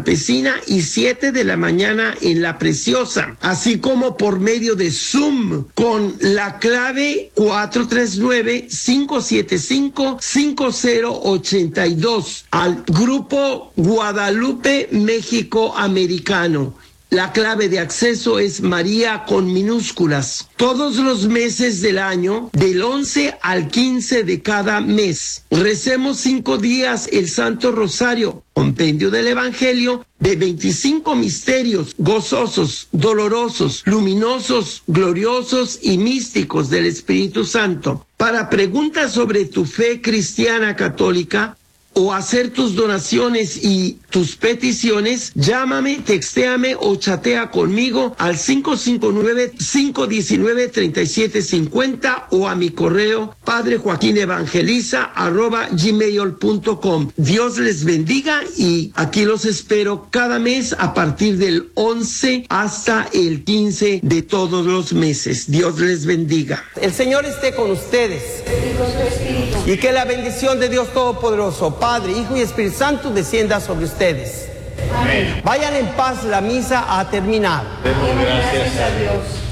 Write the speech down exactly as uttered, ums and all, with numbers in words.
Campesina y siete de la mañana en La Preciosa, así como por medio de Zoom con la clave cuatro tres nueve, cinco siete cinco, cinco cero ocho dos al Grupo Guadalupe México Americano. La clave de acceso es María con minúsculas. Todos los meses del año, del once al quince de cada mes, recemos cinco días el Santo Rosario, compendio del Evangelio, de veinticinco misterios gozosos, dolorosos, luminosos, gloriosos y místicos del Espíritu Santo. Para preguntas sobre tu fe cristiana católica, o hacer tus donaciones y tus peticiones, llámame, textéame o chatea conmigo al cinco cinco nueve, cinco uno nueve, tres siete cinco cero o a mi correo padrejoaquinevangeliza arroba gmail punto com. Dios les bendiga y aquí los espero cada mes a partir del once hasta el quince de todos los meses. Dios les bendiga. El Señor esté con ustedes. Y que la bendición de Dios Todopoderoso, Padre, Hijo y Espíritu Santo, descienda sobre ustedes. Amén. Vayan en paz, la misa ha terminado. Demos gracias a Dios.